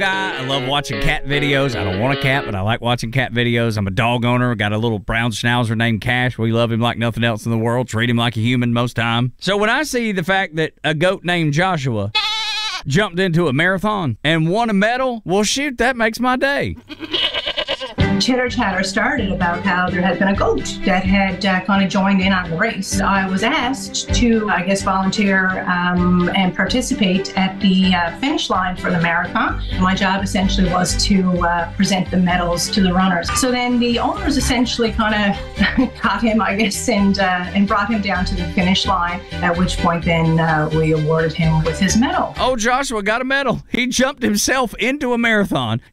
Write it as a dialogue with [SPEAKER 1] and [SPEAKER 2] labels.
[SPEAKER 1] guy. I love watching cat videos. I don't want a cat, but I like watching cat videos. I'm a dog owner. Got a little brown schnauzer named Cash. We love him like nothing else in the world. Treat him like a human most time. So when I see the fact that a goat named Joshua jumped into a marathon and won a medal, well, shoot, that makes my day.
[SPEAKER 2] Chitter chatter started about how there had been a goat that had kind of joined in on the race. I was asked to, volunteer and participate at the finish line for the marathon. My job essentially was to present the medals to the runners. So then the owners essentially kind of caught him, and brought him down to the finish line, at which point then we awarded him with his medal.
[SPEAKER 1] Oh, Joshua got a medal. He jumped himself into a marathon.